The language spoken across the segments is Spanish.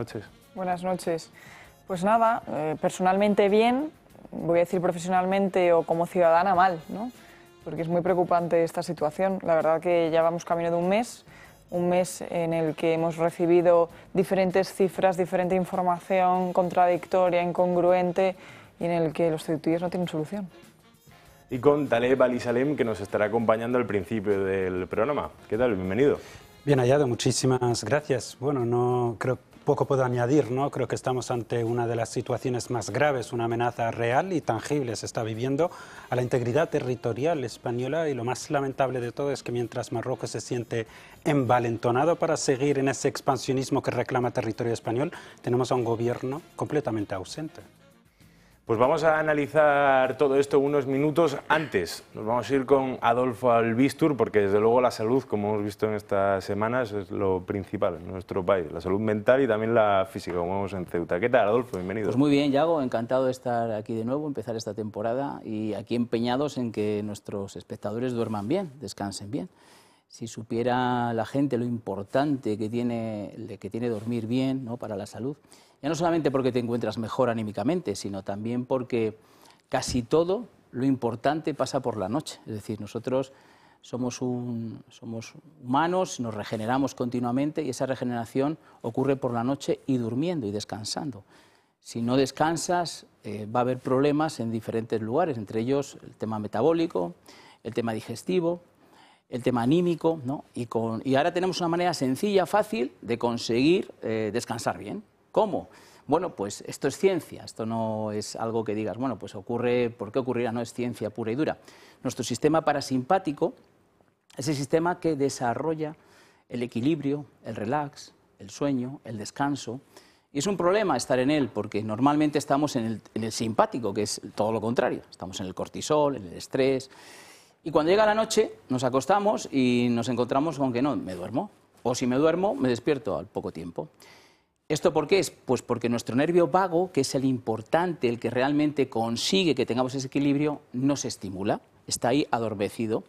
noches. Buenas noches. Pues nada, personalmente bien, voy a decir profesionalmente o como ciudadana mal, ¿no? Porque es muy preocupante esta situación. La verdad que ya vamos camino de un mes en el que hemos recibido diferentes cifras, diferente información contradictoria, incongruente, y en el que los ceuttíes no tienen solución. Y con Taleb Ali-Salem, que nos estará acompañando al principio del programa. ¿Qué tal? Bienvenido. Bien hallado, muchísimas gracias. Bueno, no creo poco puedo añadir, ¿no? Creo que estamos ante una de las situaciones más graves, una amenaza real y tangible se está viviendo a la integridad territorial española, y lo más lamentable de todo es que mientras Marruecos se siente envalentonado para seguir en ese expansionismo que reclama territorio español, tenemos a un gobierno completamente ausente. Pues vamos a analizar todo esto unos minutos antes. Nos vamos a ir con Adolfo Albistur, porque desde luego la salud, como hemos visto en estas semanas, es lo principal en nuestro país. La salud mental y también la física, como vemos en Ceuta. ¿Qué tal, Adolfo? Bienvenido. Pues muy bien, Yago, encantado de estar aquí de nuevo, empezar esta temporada y aquí empeñados en que nuestros espectadores duerman bien, descansen bien. Si supiera la gente lo importante que tiene dormir bien, ¿no?, para la salud. Ya no solamente porque te encuentras mejor anímicamente, sino también porque casi todo lo importante pasa por la noche. Es decir, nosotros somos humanos, nos regeneramos continuamente y esa regeneración ocurre por la noche y durmiendo y descansando. Si no descansas, va a haber problemas en diferentes lugares, entre ellos el tema metabólico, el tema digestivo, el tema anímico, ¿no? Y ahora tenemos una manera sencilla, fácil, de conseguir descansar bien. ¿Cómo? Bueno, pues esto es ciencia, esto no es algo que digas, bueno, pues ocurre, ¿por qué ocurrirá? No es ciencia pura y dura. Nuestro sistema parasimpático es el sistema que desarrolla el equilibrio, el relax, el sueño, el descanso. Y es un problema estar en él, porque normalmente estamos en el simpático, que es todo lo contrario. Estamos en el cortisol, en el estrés. Y cuando llega la noche, nos acostamos y nos encontramos con que no, me duermo. O si me duermo, me despierto al poco tiempo. ¿Esto por qué es? Pues porque nuestro nervio vago, que es el importante, el que realmente consigue que tengamos ese equilibrio, no se estimula, está ahí adormecido,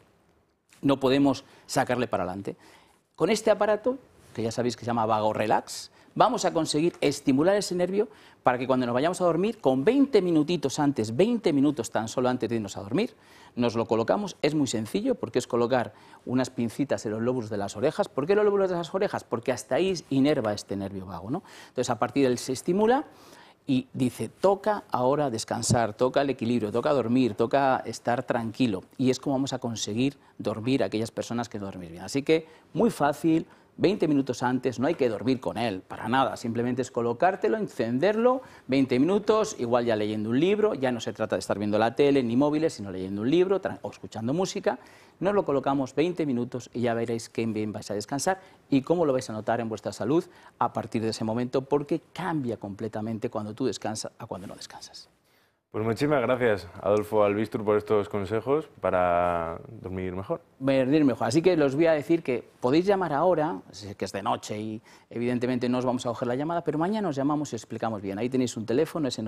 no podemos sacarle para adelante. Con este aparato, que ya sabéis que se llama Vago Relax, vamos a conseguir estimular ese nervio para que cuando nos vayamos a dormir, con 20 minutitos antes, 20 minutos tan solo antes de irnos a dormir, nos lo colocamos. Es muy sencillo, porque es colocar unas pincitas en los lóbulos de las orejas. ¿Por qué los lóbulos de las orejas? Porque hasta ahí inerva este nervio vago, ¿no? Entonces, a partir de él se estimula y dice, toca ahora descansar, toca el equilibrio, toca dormir, toca estar tranquilo. Y es como vamos a conseguir dormir a aquellas personas que no duermen bien. Así que, muy fácil. 20 minutos antes, no hay que dormir con él, para nada, simplemente es colocártelo, encenderlo, 20 minutos, igual ya leyendo un libro, ya no se trata de estar viendo la tele ni móviles, sino leyendo un libro o escuchando música. Nos lo colocamos 20 minutos y ya veréis qué bien vais a descansar y cómo lo vais a notar en vuestra salud a partir de ese momento, porque cambia completamente cuando tú descansas a cuando no descansas. Pues muchísimas gracias, Adolfo Albistur, por estos consejos para dormir mejor. Dormir mejor. Así que os voy a decir que podéis llamar ahora, que es de noche y evidentemente no os vamos a coger la llamada, pero mañana os llamamos y explicamos bien. Ahí tenéis un teléfono, ese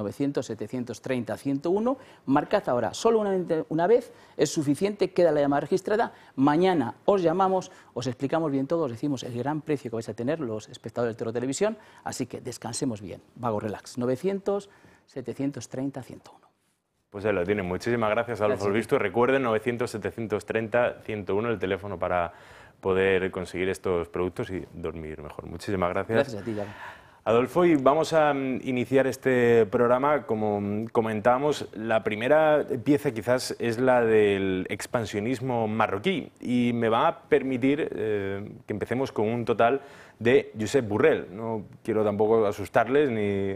900-730-101. Marcad ahora, solo una vez es suficiente, queda la llamada registrada. Mañana os llamamos, os explicamos bien todo, os decimos el gran precio que vais a tener los espectadores de Toro Televisión. Así que descansemos bien. Vago Relax, 900-730-101. Pues ahí lo tienen. Muchísimas gracias, Adolfo Albistur. Recuerden, 900-730-101, el teléfono para poder conseguir estos productos y dormir mejor. Muchísimas gracias. Gracias a ti, Yago. Adolfo, y vamos a iniciar este programa. Como comentábamos, la primera pieza quizás es la del expansionismo marroquí, y me va a permitir que empecemos con un total de Josep Borrell. No quiero tampoco asustarles,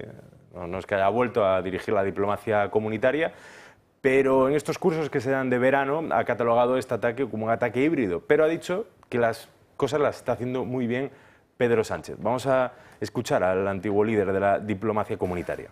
no es que haya vuelto a dirigir la diplomacia comunitaria, pero en estos cursos que se dan de verano ha catalogado este ataque como un ataque híbrido, pero ha dicho que las cosas las está haciendo muy bien Pedro Sánchez. Vamos a escuchar al antiguo líder de la diplomacia comunitaria.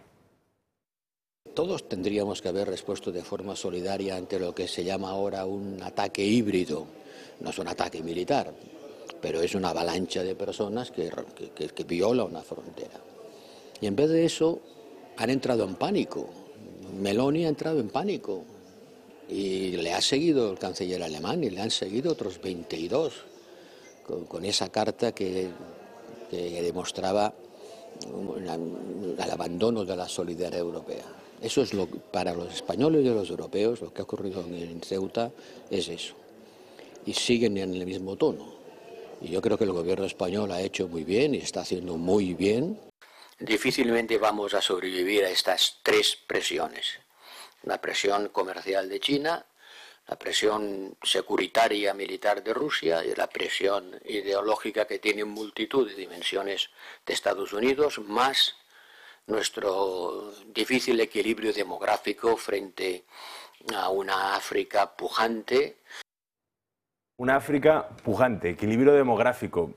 Todos tendríamos que haber respuesto de forma solidaria ante lo que se llama ahora un ataque híbrido. No es un ataque militar, pero es una avalancha de personas que viola una frontera. Y en vez de eso, han entrado en pánico. Meloni ha entrado en pánico. Y le ha seguido el canciller alemán y le han seguido otros 22 con esa carta que demostraba al abandono de la solidaridad europea. Eso es para los españoles y los europeos, lo que ha ocurrido en Ceuta es eso. Y siguen en el mismo tono. Y yo creo que el gobierno español ha hecho muy bien y está haciendo muy bien. Difícilmente vamos a sobrevivir a estas tres presiones. La presión comercial de China, la presión securitaria militar de Rusia y la presión ideológica que tiene multitud de dimensiones de Estados Unidos, más nuestro difícil equilibrio demográfico frente a una África pujante. Una África pujante, equilibrio demográfico.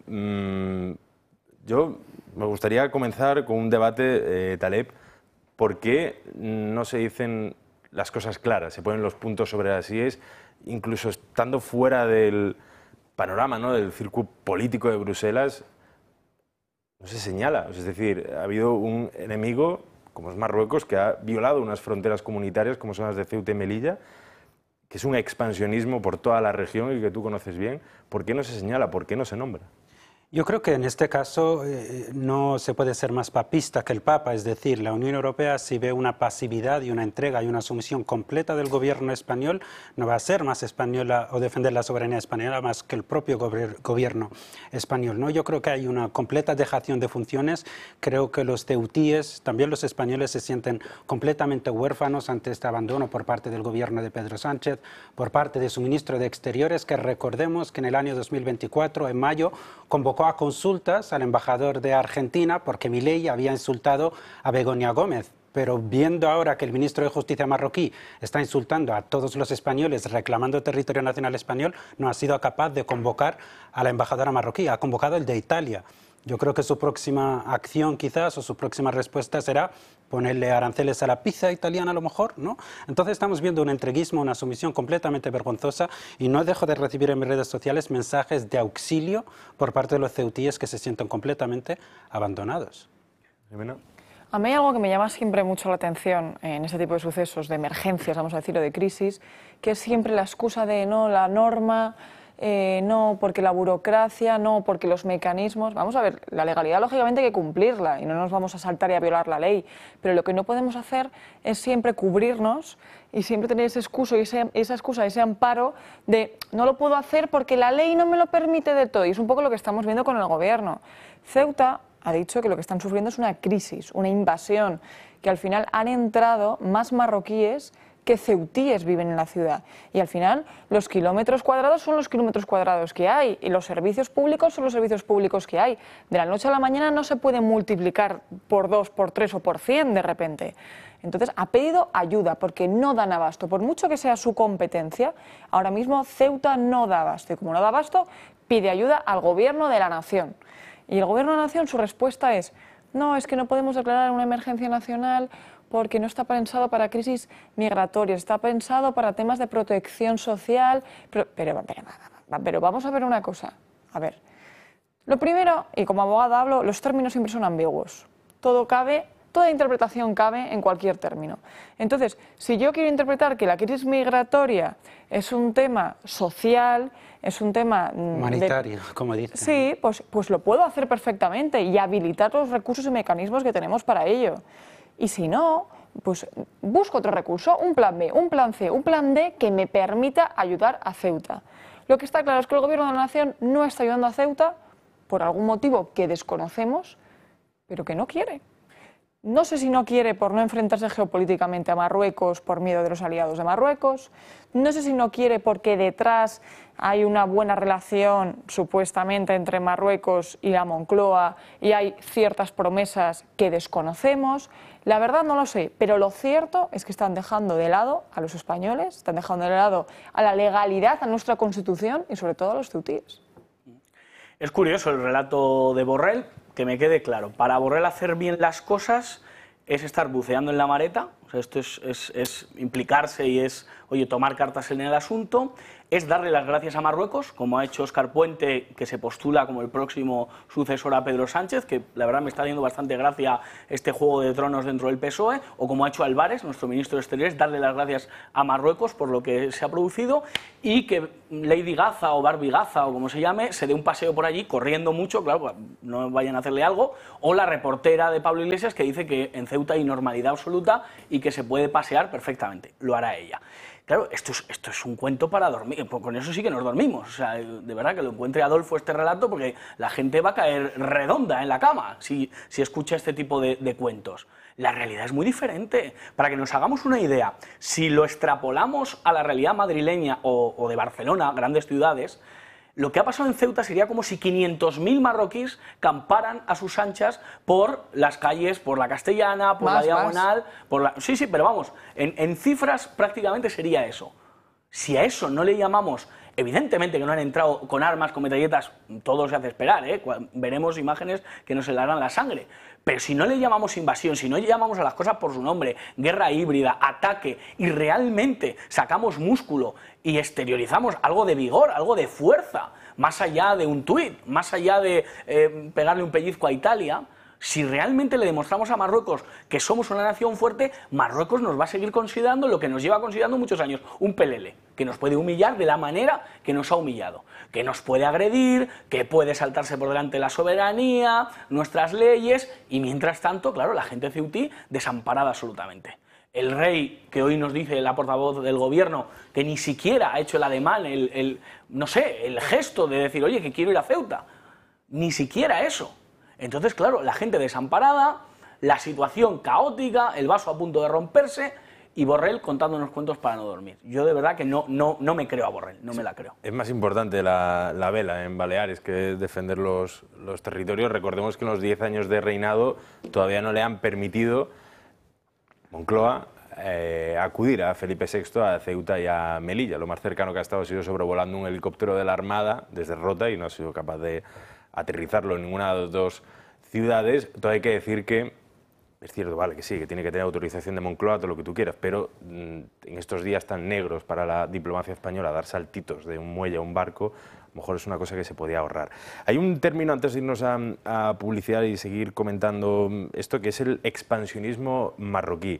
Yo me gustaría comenzar con un debate, Taleb. ¿Por qué no se dicen las cosas claras, se ponen los puntos sobre las íes, incluso estando fuera del panorama, ¿no?, del círculo político de Bruselas? No se señala, es decir, ha habido un enemigo, como es Marruecos, que ha violado unas fronteras comunitarias como son las de Ceuta y Melilla, que es un expansionismo por toda la región y que tú conoces bien. ¿Por qué no se señala? ¿Por qué no se nombra? Yo creo que en este caso no se puede ser más papista que el Papa, es decir, la Unión Europea, si ve una pasividad y una entrega y una sumisión completa del gobierno español, no va a ser más española o defender la soberanía española más que el propio gobierno español, ¿no? Yo creo que hay una completa dejación de funciones. Creo que los ceutíes, también los españoles, se sienten completamente huérfanos ante este abandono por parte del gobierno de Pedro Sánchez, por parte de su ministro de Exteriores, que recordemos que en el año 2024, en mayo, convocó a consultas al embajador de Argentina porque Milei había insultado a Begoña Gómez. Pero viendo ahora que el ministro de Justicia marroquí está insultando a todos los españoles reclamando territorio nacional español, no ha sido capaz de convocar a la embajadora marroquí, ha convocado el de Italia. Yo creo que su próxima acción quizás o su próxima respuesta será ponerle aranceles a la pizza italiana a lo mejor, ¿no? Entonces estamos viendo un entreguismo, una sumisión completamente vergonzosa y no dejo de recibir en mis redes sociales mensajes de auxilio por parte de los ceutíes que se sienten completamente abandonados. A mí hay algo que me llama siempre mucho la atención en este tipo de sucesos, de emergencias, vamos a decir, o de crisis, que es siempre la excusa de no, la norma, no porque la burocracia, no porque los mecanismos. Vamos a ver, la legalidad lógicamente hay que cumplirla y no nos vamos a saltar y a violar la ley, pero lo que no podemos hacer es siempre cubrirnos y siempre tener esa excusa y ese amparo de no lo puedo hacer porque la ley no me lo permite de todo, y es un poco lo que estamos viendo con el gobierno. Ceuta ha dicho que lo que están sufriendo es una crisis, una invasión, que al final han entrado más marroquíes que ceutíes viven en la ciudad. Y al final los kilómetros cuadrados son los kilómetros cuadrados que hay y los servicios públicos son los servicios públicos que hay. De la noche a la mañana no se puede multiplicar por 2, por 3 o por 100 de repente. Entonces ha pedido ayuda porque no dan abasto. Por mucho que sea su competencia, ahora mismo Ceuta no da abasto. Y como no da abasto, pide ayuda al gobierno de la nación. Y el gobierno de la nación, su respuesta es: no, es que no podemos declarar una emergencia nacional porque no está pensado para crisis migratorias, está pensado para temas de protección social. Pero vamos a ver una cosa. A ver, lo primero, y como abogada hablo, los términos siempre son ambiguos. Todo cabe, toda interpretación cabe en cualquier término. Entonces, si yo quiero interpretar que la crisis migratoria es un tema social, es un tema humanitario, como dicen. Sí, pues lo puedo hacer perfectamente y habilitar los recursos y mecanismos que tenemos para ello. Y si no, pues busco otro recurso, un plan B, un plan C, un plan D que me permita ayudar a Ceuta. Lo que está claro es que el gobierno de la nación no está ayudando a Ceuta por algún motivo que desconocemos, pero que no quiere. No sé si no quiere por no enfrentarse geopolíticamente a Marruecos por miedo de los aliados de Marruecos, no sé si no quiere porque detrás hay una buena relación supuestamente entre Marruecos y la Moncloa y hay ciertas promesas que desconocemos. La verdad no lo sé, pero lo cierto es que están dejando de lado a los españoles, están dejando de lado a la legalidad, a nuestra Constitución y sobre todo a los ceutíes. Es curioso el relato de Borrell, que me quede claro. Para Borrell hacer bien las cosas es estar buceando en la maleta, o sea, esto es implicarse y es, oye, tomar cartas en el asunto, es darle las gracias a Marruecos, como ha hecho Óscar Puente, que se postula como el próximo sucesor a Pedro Sánchez, que la verdad me está dando bastante gracia este juego de tronos dentro del PSOE, o como ha hecho Álvarez, nuestro ministro de Exteriores, darle las gracias a Marruecos por lo que se ha producido y que Lady Gaza o Barbie Gaza o como se llame, se dé un paseo por allí corriendo mucho, claro, no vayan a hacerle algo, o la reportera de Pablo Iglesias que dice que en Ceuta hay normalidad absoluta y que se puede pasear perfectamente, lo hará ella. Claro, esto es un cuento para dormir, con eso sí que nos dormimos, o sea, de verdad que lo encuentre Adolfo este relato porque la gente va a caer redonda en la cama si escucha este tipo de cuentos. La realidad es muy diferente. Para que nos hagamos una idea, si lo extrapolamos a la realidad madrileña o de Barcelona, grandes ciudades, lo que ha pasado en Ceuta sería como si 500.000 marroquíes camparan a sus anchas por las calles, por la Castellana, por la Diagonal, por la... Sí, pero vamos, en cifras prácticamente sería eso. Si a eso no le llamamos, evidentemente que no han entrado con armas, con metralletas, todo se hace esperar, veremos imágenes que nos helarán la sangre. Pero si no le llamamos invasión, si no le llamamos a las cosas por su nombre, guerra híbrida, ataque, y realmente sacamos músculo y exteriorizamos algo de vigor, algo de fuerza, más allá de un tuit, más allá de pegarle un pellizco a Italia, si realmente le demostramos a Marruecos que somos una nación fuerte, Marruecos nos va a seguir considerando lo que nos lleva considerando muchos años, un pelele, que nos puede humillar de la manera que nos ha humillado, que nos puede agredir, que puede saltarse por delante la soberanía, nuestras leyes, y mientras tanto, claro, la gente ceutí desamparada absolutamente. El rey, que hoy nos dice la portavoz del gobierno, que ni siquiera ha hecho el ademán, no sé, el gesto de decir, oye, que quiero ir a Ceuta, ni siquiera eso. Entonces, claro, la gente desamparada, la situación caótica, el vaso a punto de romperse y Borrell contándonos cuentos para no dormir. Yo de verdad que no me creo a Borrell, no me la creo. Es más importante la vela en Baleares que defender los territorios. Recordemos que en los 10 años de reinado todavía no le han permitido Moncloa acudir a Felipe VI, a Ceuta y a Melilla. Lo más cercano que ha estado ha sido sobrevolando un helicóptero de la Armada desde Rota y no ha sido capaz de aterrizarlo en ninguna de las dos ciudades. Todo hay que decir que es cierto, vale, que sí, que tiene que tener autorización de Moncloa, todo lo que tú quieras, pero en estos días tan negros para la diplomacia española, dar saltitos de un muelle a un barco, a lo mejor es una cosa que se podía ahorrar. Hay un término, antes de irnos a publicidad y seguir comentando esto, que es el expansionismo marroquí.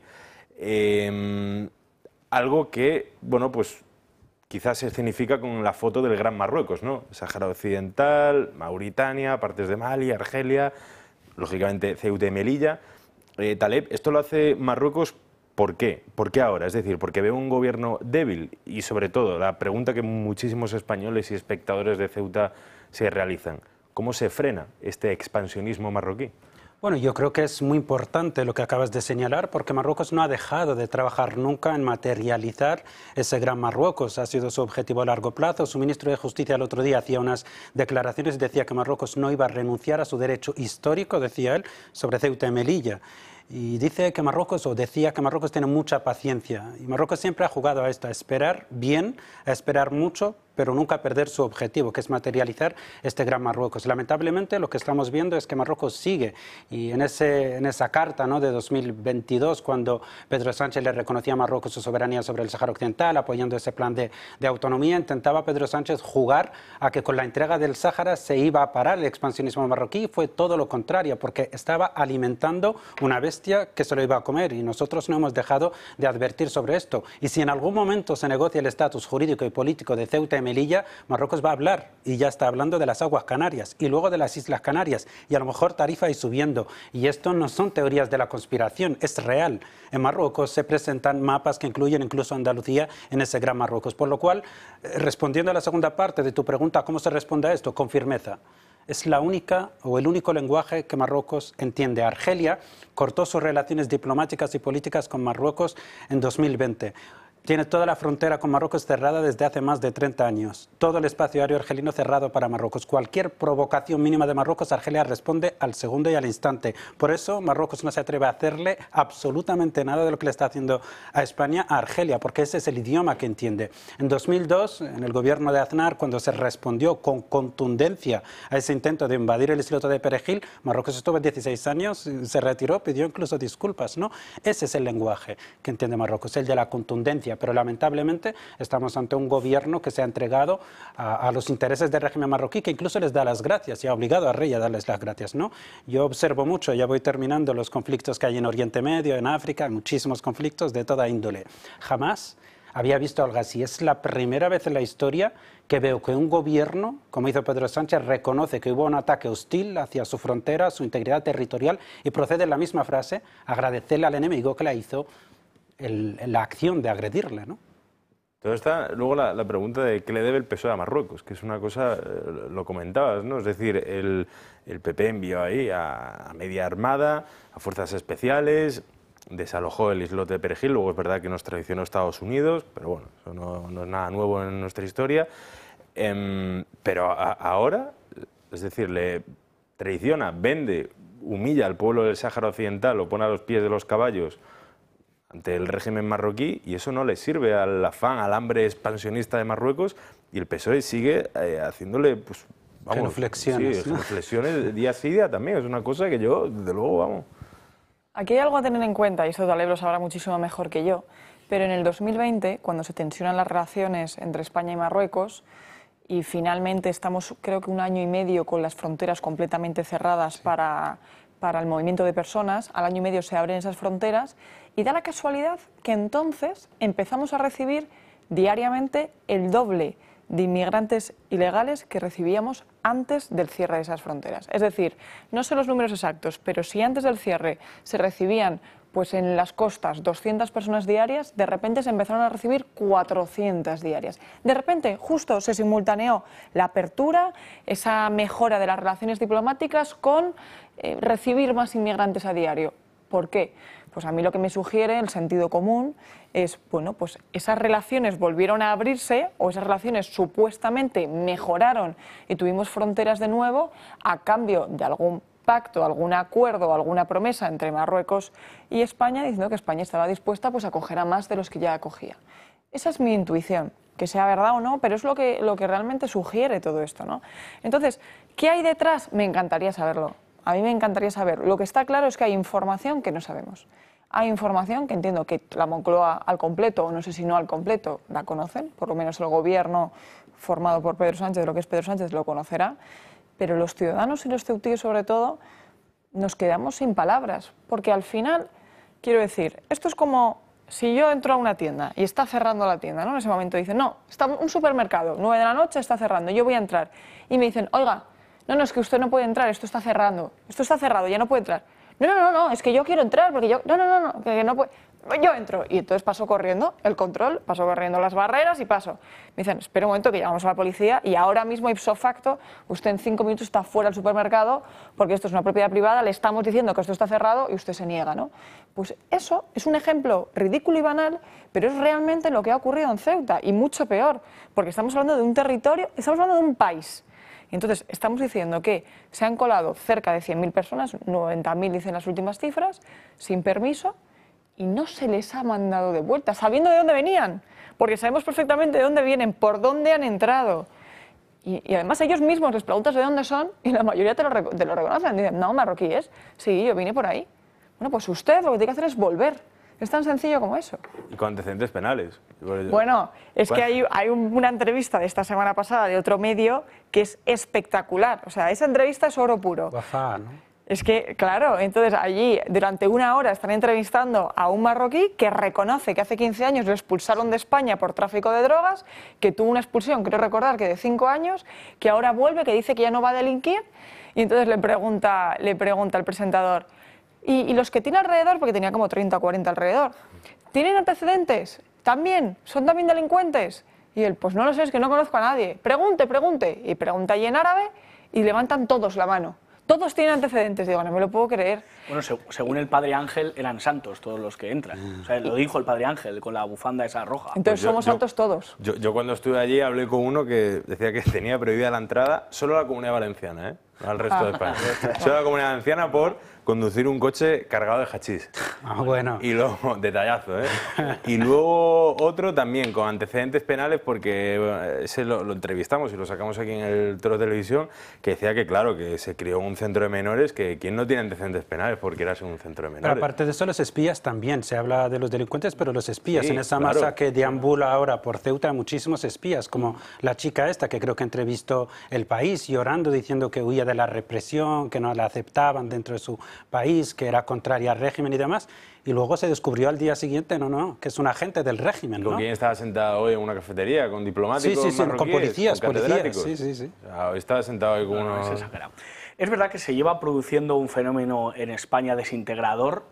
Algo que, bueno, pues quizás se escenifica con la foto del Gran Marruecos, ¿no? Sáhara Occidental, Mauritania, partes de Mali, Argelia, lógicamente Ceuta y Melilla. Taleb, esto lo hace Marruecos, ¿por qué? ¿Por qué ahora? Es decir, porque ve un gobierno débil y, sobre todo, la pregunta que muchísimos españoles y espectadores de Ceuta se realizan, ¿cómo se frena este expansionismo marroquí? Bueno, yo creo que es muy importante lo que acabas de señalar, porque Marruecos no ha dejado de trabajar nunca en materializar ese gran Marruecos. Ha sido su objetivo a largo plazo. Su ministro de Justicia el otro día hacía unas declaraciones y decía que Marruecos no iba a renunciar a su derecho histórico, decía él, sobre Ceuta y Melilla. Y dice que Marruecos, o decía que Marruecos tiene mucha paciencia. Y Marruecos siempre ha jugado a esto, a esperar bien, a esperar mucho, pero nunca perder su objetivo, que es materializar este gran Marruecos. Lamentablemente lo que estamos viendo es que Marruecos sigue, y en esa carta, ¿no?, de 2022, cuando Pedro Sánchez le reconocía a Marruecos su soberanía sobre el Sáhara Occidental, apoyando ese plan de autonomía, intentaba Pedro Sánchez jugar a que con la entrega del Sáhara se iba a parar el expansionismo marroquí. Fue todo lo contrario, porque estaba alimentando una bestia que se lo iba a comer, y nosotros no hemos dejado de advertir sobre esto. Y si en algún momento se negocia el estatus jurídico y político de Ceuta y Melilla, Marruecos va a hablar, y ya está hablando de las aguas Canarias y luego de las Islas Canarias, y a lo mejor Tarifa y subiendo. Y esto no son teorías de la conspiración, es real. En Marruecos se presentan mapas que incluyen incluso Andalucía en ese gran Marruecos. Por lo cual, respondiendo a la segunda parte de tu pregunta, ¿cómo se responde a esto? Con firmeza. Es la única o el único lenguaje que Marruecos entiende. Argelia cortó sus relaciones diplomáticas y políticas con Marruecos en 2020. tiene toda la frontera con Marruecos cerrada desde hace más de 30 años. Todo el espacio aéreo argelino cerrado para Marruecos. Cualquier provocación mínima de Marruecos, Argelia responde al segundo y al instante. Por eso Marruecos no se atreve a hacerle absolutamente nada de lo que le está haciendo a España a Argelia, porque ese es el idioma que entiende. En 2002, en el gobierno de Aznar, cuando se respondió con contundencia a ese intento de invadir el islote de Perejil, Marruecos estuvo 16 años, se retiró, pidió incluso disculpas, ¿no? Ese es el lenguaje que entiende Marruecos, el de la contundencia. Pero lamentablemente estamos ante un gobierno que se ha entregado a los intereses del régimen marroquí, que incluso les da las gracias y ha obligado al rey a darles las gracias, ¿no? Yo observo mucho, ya voy terminando, los conflictos que hay en Oriente Medio, en África, muchísimos conflictos de toda índole. Jamás había visto algo así. Es la primera vez en la historia que veo que un gobierno, como hizo Pedro Sánchez, reconoce que hubo un ataque hostil hacia su frontera, su integridad territorial, y procede en la misma frase a agradecerle al enemigo que la hizo la acción de agredirle, ¿no? Todo está luego la pregunta de qué le debe el PSOE a Marruecos, que es una cosa, lo comentabas, ¿no? Es decir, el PP envió ahí a media armada, a fuerzas especiales, desalojó el islote de Perejil, luego es verdad que nos traicionó Estados Unidos, pero bueno, eso no es nada nuevo en nuestra historia, pero ahora, es decir, le traiciona, vende, humilla al pueblo del Sáhara Occidental, lo pone a los pies de los caballos ante el régimen marroquí, y eso no le sirve al afán, al hambre expansionista de Marruecos, y el PSOE sigue haciéndole, pues, vamos, genuflexiones, sí, ¿no? genuflexiones día sí día también, es una cosa que yo, desde luego, vamos. Aquí hay algo a tener en cuenta, y esto Taleb lo sabrá muchísimo mejor que yo, pero en el 2020, cuando se tensionan las relaciones entre España y Marruecos, y finalmente estamos, creo que 1 año y medio con las fronteras completamente cerradas para el movimiento de personas, al año y medio se abren esas fronteras, y da la casualidad que entonces empezamos a recibir diariamente el doble de inmigrantes ilegales que recibíamos antes del cierre de esas fronteras. Es decir, no sé los números exactos, pero si antes del cierre se recibían pues en las costas 200 personas diarias, de repente se empezaron a recibir 400 diarias. De repente, justo se simultaneó la apertura, esa mejora de las relaciones diplomáticas con recibir más inmigrantes a diario. ¿Por qué? Pues a mí lo que me sugiere el sentido común es, bueno, pues esas relaciones volvieron a abrirse o esas relaciones supuestamente mejoraron y tuvimos fronteras de nuevo a cambio de algún pacto, algún acuerdo, alguna promesa entre Marruecos y España diciendo que España estaba dispuesta pues, a acoger a más de los que ya acogía. Esa es mi intuición, que sea verdad o no, pero es lo que realmente sugiere todo esto, ¿no? Entonces, ¿qué hay detrás? Me encantaría saberlo. A mí me encantaría saber. Lo que está claro es que hay información que no sabemos. Hay información que entiendo que la Moncloa al completo, o no sé si no al completo, la conocen, por lo menos el gobierno formado por Pedro Sánchez, lo que es Pedro Sánchez, lo conocerá, pero los ciudadanos y los ceutíes sobre todo nos quedamos sin palabras, porque al final, quiero decir, esto es como si yo entro a una tienda y está cerrando la tienda, ¿no? En ese momento dicen, no, está un supermercado, 9 de la noche está cerrando, yo voy a entrar, y me dicen, oiga, no, es que usted no puede entrar, esto está cerrando, esto está cerrado, ya no puede entrar. No, es que yo quiero entrar, porque yo, no, que no puede. Yo entro, y entonces paso corriendo el control, paso corriendo las barreras y paso. Me dicen, espera un momento que llamamos a la policía y ahora mismo, ipso facto, usted en 5 minutos está fuera del supermercado porque esto es una propiedad privada, le estamos diciendo que esto está cerrado y usted se niega, ¿no? Pues eso es un ejemplo ridículo y banal, pero es realmente lo que ha ocurrido en Ceuta, y mucho peor, porque estamos hablando de un territorio, estamos hablando de un país. Entonces, estamos diciendo que se han colado cerca de 100.000 personas, 90.000 dicen las últimas cifras, sin permiso, y no se les ha mandado de vuelta, sabiendo de dónde venían, porque sabemos perfectamente de dónde vienen, por dónde han entrado. Y además ellos mismos les preguntas de dónde son y la mayoría te lo reconocen. Dicen, no, marroquíes, sí, yo vine por ahí. Bueno, pues usted lo que tiene que hacer es volver. Es tan sencillo como eso. Y con antecedentes penales. Bueno, es que hay una entrevista de esta semana pasada de otro medio que es espectacular. O sea, esa entrevista es oro puro. Guafá, ¿no? Es que, claro, entonces allí durante 1 hora están entrevistando a un marroquí que reconoce que hace 15 años lo expulsaron de España por tráfico de drogas, que tuvo una expulsión, creo recordar, que de 5 años, que ahora vuelve, que dice que ya no va a delinquir, y entonces le pregunta el presentador, ¿y los que tiene alrededor, porque tenía como 30 o 40 alrededor, tienen antecedentes? ¿También? ¿Son también delincuentes? Y él, pues no lo sé, es que no conozco a nadie. Pregunte. Y pregunta allí en árabe y levantan todos la mano. Todos tienen antecedentes. Digo, no me lo puedo creer. Bueno, según el padre Ángel, eran santos todos los que entran. O sea, lo dijo el padre Ángel con la bufanda esa roja. Entonces somos santos todos. Yo cuando estuve allí hablé con uno que decía que tenía prohibida la entrada solo a la Comunidad Valenciana, ¿eh? No al resto de España. Solo a la Comunidad Valenciana por conducir un coche cargado de hachís. Bueno. Y luego, detallazo, ¿eh? Y luego otro también con antecedentes penales, porque ese lo entrevistamos y lo sacamos aquí en el Toro Televisión, que decía que, claro, que se crió un centro de menores, que ¿quién no tiene antecedentes penales porque eras en un centro de menores? Pero aparte de eso, los espías también. Se habla de los delincuentes, pero los espías. Sí, en esa claro. masa que deambula ahora por Ceuta, hay muchísimos espías, como la chica esta, que creo que entrevistó El País, llorando, diciendo que huía de la represión, que no la aceptaban dentro de su país, que era contraria al régimen y demás. Y luego se descubrió al día siguiente, que es un agente del régimen, ¿no? ¿Con quién estaba sentado hoy en una cafetería? ¿Con diplomáticos Sí, con marroquíes? policías, ¿Con catedráticos? sí. O sea, hoy estaba sentado ahí con unos... Es exagerado. Es verdad que se lleva produciendo un fenómeno en España desintegrador